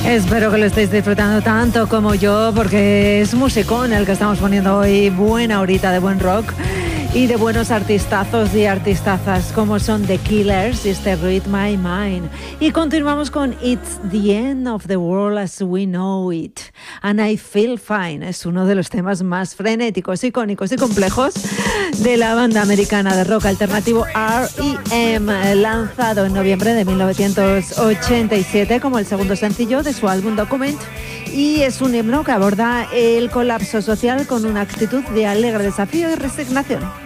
Espero que lo estéis disfrutando tanto como yo, porque es musicón el que estamos poniendo hoy. Buena horita de buen rock y de buenos artistazos y artistazas como son The Killers y este Read My Mind. Y continuamos con It's the End of the World as We Know It and I Feel Fine. Es uno de los temas más frenéticos, icónicos y complejos de la banda americana de rock alternativo R.E.M., lanzado en noviembre de 1987 como el segundo sencillo de su álbum Document, y es un himno que aborda el colapso social con una actitud de alegre desafío y resignación.